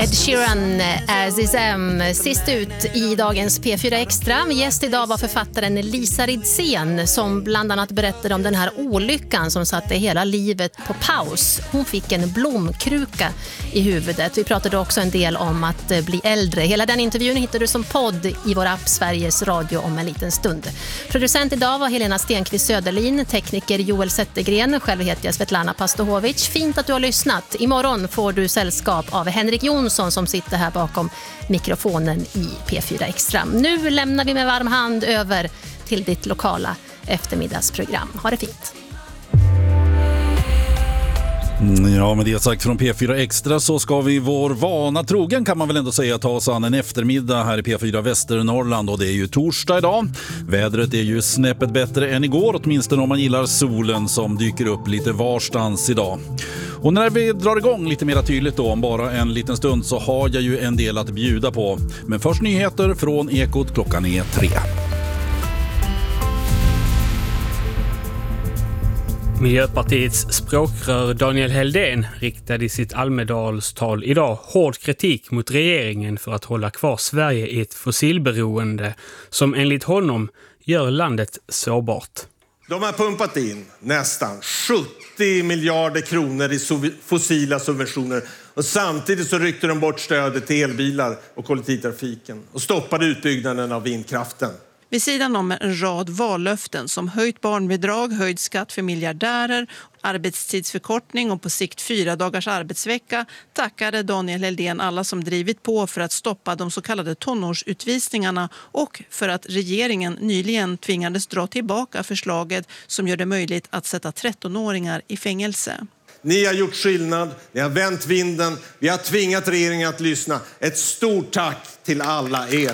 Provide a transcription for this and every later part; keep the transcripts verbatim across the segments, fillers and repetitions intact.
Ed Sheeran, As Is M, sist ut i dagens P fyra Extra. Gäst idag var författaren Lisa Ridsén som bland annat berättade om den här olyckan som satte hela livet på paus. Hon fick en blomkruka i huvudet. Vi pratade också en del om att bli äldre. Hela den intervjun hittar du som podd i vår app Sveriges Radio om en liten stund. Producent idag var Helena Stenqvist Söderlin, tekniker Joel Zettergren, själv heter jag Svetlana Pastohovic. Fint att du har lyssnat. Imorgon får du sällskap av Henrik Jonsson som sitter här bakom mikrofonen i P fyra Extra. Nu lämnar vi med varm hand över till ditt lokala eftermiddagsprogram. Ha det fint! Ja, med det sagt från P fyra Extra så ska vi vår vana trogen kan man väl ändå säga ta oss an en eftermiddag här i P fyra Västernorrland, och det är ju torsdag idag. Vädret är ju snäppet bättre än igår, åtminstone om man gillar solen som dyker upp lite varstans idag. Och när vi drar igång lite mer tydligt då om bara en liten stund så har jag ju en del att bjuda på. Men först nyheter från Ekot, klockan är tre. Miljöpartiets språkrör Daniel Heldén riktade i sitt Almedalstal idag hård kritik mot regeringen för att hålla kvar Sverige i ett fossilberoende som enligt honom gör landet sårbart. De har pumpat in nästan sjuttio miljarder kronor i fossila subventioner och samtidigt så ryckte de bort stödet till elbilar och kollektivtrafiken och stoppade utbyggnaden av vindkraften. Vid sidan om en rad vallöften som höjt barnbidrag, höjd skatt för miljardärer, arbetstidsförkortning och på sikt fyra dagars arbetsvecka tackade Daniel Heldén alla som drivit på för att stoppa de så kallade tonårsutvisningarna och för att regeringen nyligen tvingades dra tillbaka förslaget som gör det möjligt att sätta trettonåringar i fängelse. Ni har gjort skillnad, ni har vänt vinden, vi har tvingat regeringen att lyssna. Ett stort tack till alla er.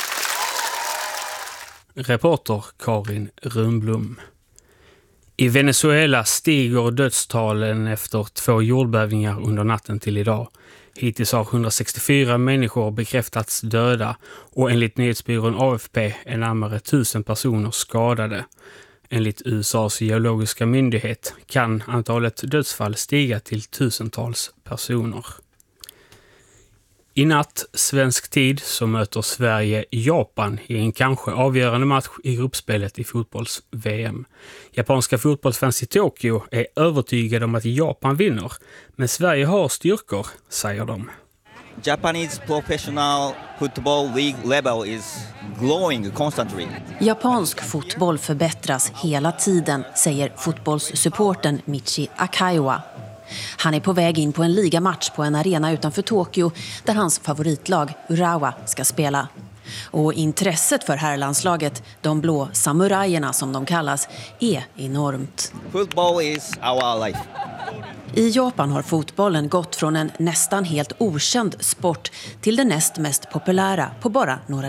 Reporter Karin Rundblom. I Venezuela stiger dödstalen efter två jordbävningar under natten till idag. Hittills har hundrasextiofyra människor bekräftats döda och enligt nyhetsbyrån A F P är närmare tusen personer skadade. Enligt U S A:s geologiska myndighet kan antalet dödsfall stiga till tusentals personer. I natt, svensk tid, så möter Sverige Japan i en kanske avgörande match i gruppspelet i fotbolls-V M. Japanska fotbollsfans i Tokyo är övertygade om att Japan vinner, men Sverige har styrkor, säger de. Japanese professional football league level is growing constantly. Japansk fotboll förbättras hela tiden, säger fotbollssupporten Michi Akaiwa. Han är på väg in på en ligamatch på en arena utanför Tokyo där hans favoritlag Urawa ska spela. Och intresset för herrlandslaget, de blå samurajerna som de kallas, är enormt. Football is our life. I Japan har fotbollen gått från en nästan helt okänd sport till den näst mest populära på bara några